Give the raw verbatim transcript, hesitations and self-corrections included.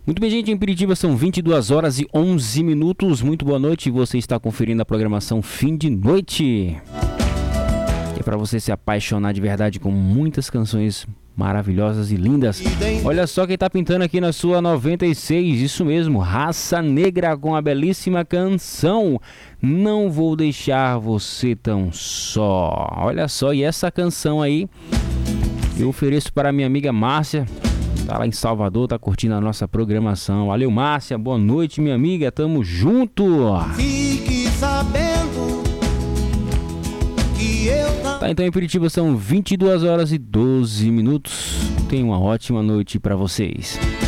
Muito bem, gente, em Piritiba são vinte e duas horas e onze minutos. Muito boa noite, você está conferindo a programação Fim de Noite. Que é para você se apaixonar de verdade com muitas canções maravilhosas e lindas. Olha só quem tá pintando aqui na sua noventa e seis, isso mesmo, Raça Negra com a belíssima canção Não Vou Deixar Você Tão Só. Olha só, e essa canção aí eu ofereço para minha amiga Márcia, tá lá em Salvador, tá curtindo a nossa programação. Valeu, Márcia, boa noite, minha amiga, tamo junto. Fique sabendo que eu... Tá, então em Piritiba são vinte e duas horas e doze minutos. Tenha uma ótima noite pra vocês.